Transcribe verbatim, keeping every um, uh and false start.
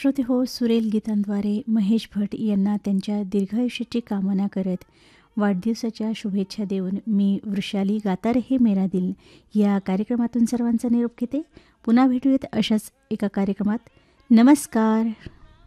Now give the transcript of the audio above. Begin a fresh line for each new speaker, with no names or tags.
श्रोते हो, सुरेल गीतांद्वारे महेश भट यांना त्यांच्या दीर्घायुष्याची कामना करत वाढदिवसाच्या शुभेच्छा देऊन मी वृषाली गाता रहे मेरा दिल या कार्यक्रमातून सर्वांचा निरोप घेते. पुन्हा भेटूयात अशाच एका कार्यक्रमात. नमस्कार.